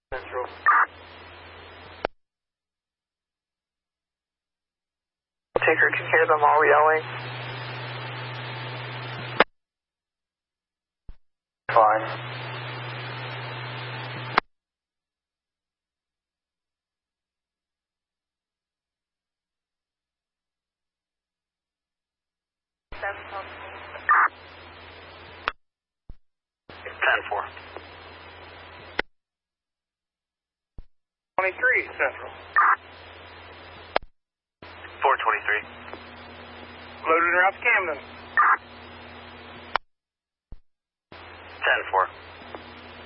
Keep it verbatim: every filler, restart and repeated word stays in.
Central. Taker can hear them all yelling. Fine. ten four. twenty-three Central. four twenty-three. Loaded route to Camden. ten four.